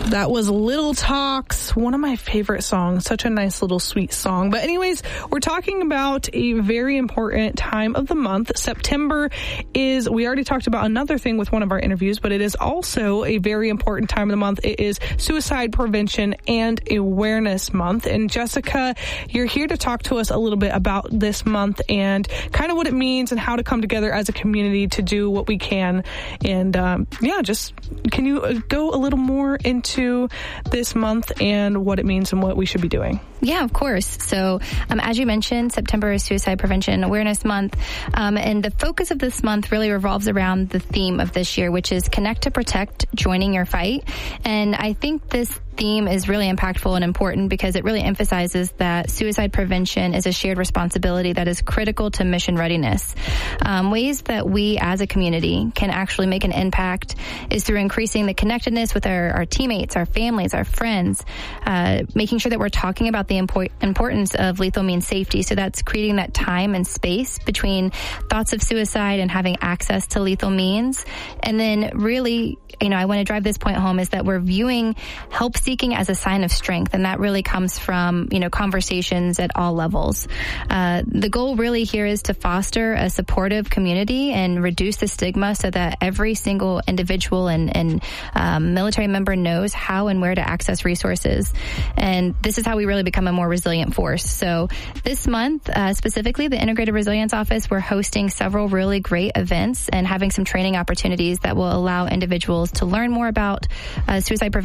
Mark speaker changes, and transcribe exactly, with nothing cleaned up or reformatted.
Speaker 1: That was Little Talks, one of my favorite songs. Such a nice little sweet song. But anyways, we're talking about a very important time of the month. September is, we already talked about another thing with one of our interviews, but it is also a very important time of the month. It is Suicide Prevention and Awareness Month. And Jessica, you're here to talk to us a little bit about this month and kind of what it means and how to come together as a community to do what we can. And um, yeah, just can you go a little more into to this month and what it means and what we should be doing?
Speaker 2: Yeah, of course. So um, as you mentioned, September is Suicide Prevention Awareness Month. Um, and the focus of this month really revolves around the theme of this year, which is Connect to Protect, Joining Your Fight. And I think this theme is really impactful and important because it really emphasizes that suicide prevention is a shared responsibility that is critical to mission readiness. Um, ways that we as a community can actually make an impact is through increasing the connectedness with our, our teammates, our families, our friends, uh, making sure that we're talking about the import- importance of lethal means safety. So that's creating that time and space between thoughts of suicide and having access to lethal means. And then really, you know, I want to drive this point home is that we're viewing help seeking as a sign of strength. And that really comes from, you know, conversations at all levels. Uh, the goal really here is to foster a supportive community and reduce the stigma so that every single individual and, and um, military member knows how and where to access resources. And this is how we really become a more resilient force. So this month, uh, specifically the Integrated Resilience Office, we're hosting several really great events and having some training opportunities that will allow individuals to learn more about uh, suicide prevention